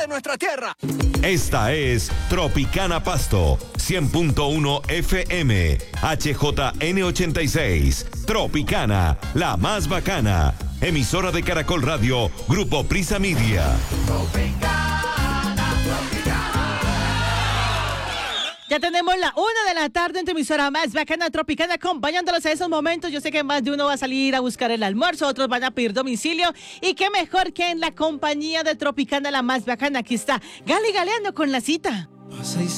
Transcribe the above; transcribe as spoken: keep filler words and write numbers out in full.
de nuestra tierra. Esta es Tropicana Pasto, cien punto uno F M, H J N ochenta y seis. Tropicana, la más bacana. Emisora de Caracol Radio, Grupo Prisa Media. Tropicana, Tropicana. Ya tenemos la una de la tarde en tu emisora más bacana, Tropicana, acompañándolos a esos momentos. Yo sé que más de uno va a salir a buscar el almuerzo, otros van a pedir domicilio. Y qué mejor que en la compañía de Tropicana, la más bacana. Aquí está Gali Galeano con la cita.